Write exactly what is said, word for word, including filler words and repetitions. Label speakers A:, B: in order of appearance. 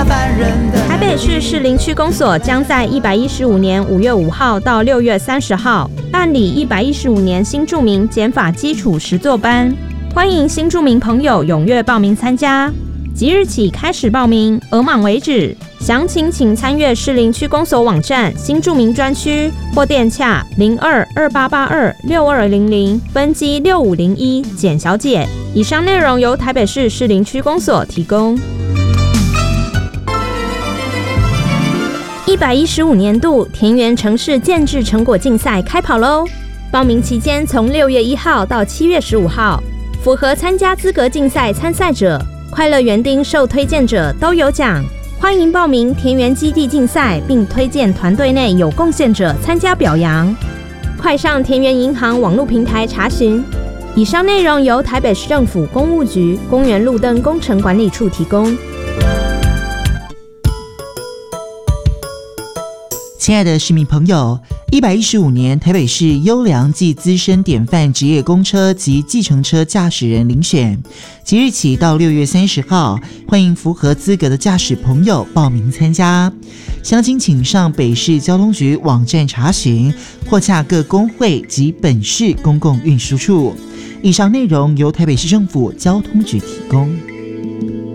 A: 下凡人的。
B: 台北市士林区公所将在一百一十五年五月五号到六月三十号办理一百一十五年新住民减法基础实作班，欢迎新住民朋友踊跃报名参加。即日起开始报名，额满为止。详情请参阅士林区公所网站新住民专区或电洽零二二八八二六二零零分机六五零一简小姐。以上内容由台北市士林区公所提供。一百一十五年度田园城市建制成果竞赛开跑喽！报名期间从六月一号到七月十五号，符合参加资格竞赛参赛者、快乐园丁受推荐者都有奖。欢迎报名田园基地竞赛，并推荐团队内有贡献者参加表扬。快上田园银行网络平台查询。以上内容由台北市政府公务局公园路灯工程管理处提供。
C: 亲爱的市民朋友，一百一十五年台北市优良暨资深典范职业公车及计程车驾驶人遴选，即日起到六月三十号，欢迎符合资格的驾驶朋友报名参加。详情请上北市交通局网站查询，或洽各工会及本市公共运输处。以上内容由台北市政府交通局提供。